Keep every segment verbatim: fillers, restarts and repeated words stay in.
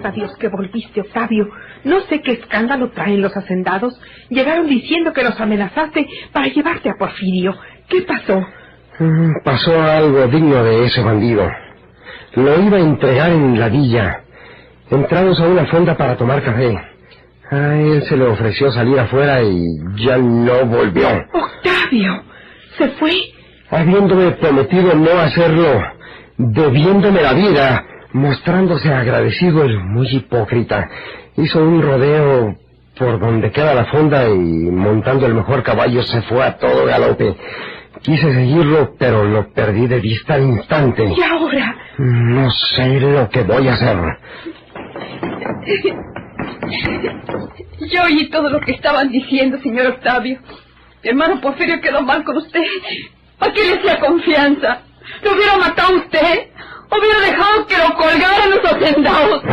Gracias a Dios que volviste, Octavio. No sé qué escándalo traen los hacendados. Llegaron diciendo que los amenazaste para llevarte a Porfirio. ¿Qué pasó? Mm, pasó algo digno de ese bandido. Lo iba a entregar en la villa. Entramos a una fonda para tomar café. A él se le ofreció salir afuera y ya no volvió. ¡Octavio! ¿Se fue? Habiéndome prometido no hacerlo, debiéndome la vida, mostrándose agradecido, es muy hipócrita. Hizo un rodeo por donde queda la fonda y montando el mejor caballo se fue a todo galope. Quise seguirlo, pero lo perdí de vista al instante. ¿Y ahora? No sé lo que voy a hacer. Yo oí todo lo que estaban diciendo, señor Octavio. Mi hermano Porfirio quedó mal con usted. ¿A qué le hacía confianza? ¿Lo hubiera matado usted? ¿Hubiera dejado que lo colgaran los hacendados?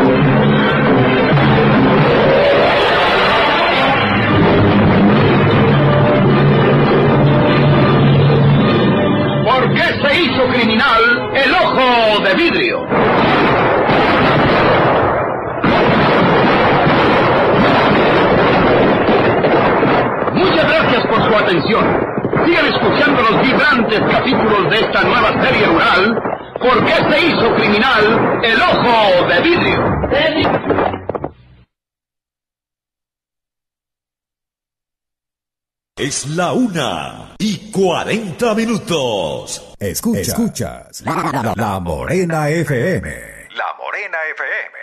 ¿Por qué se hizo criminal el ojo de vidrio? Muchas gracias por su atención. Sigan escuchando los vibrantes capítulos de esta nueva serie rural. ¿Por qué se hizo criminal el ojo de vidrio? Es la una y cuarenta minutos. Escuchas, Escuchas la, la, la Morena F M. La Morena F M.